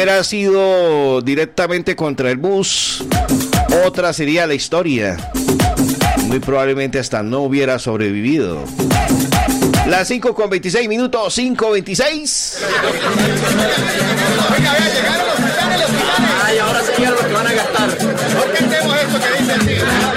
hubiera sido directamente contra el bus, otra sería la historia. Muy probablemente hasta no hubiera sobrevivido. Las 5:26, 5:26.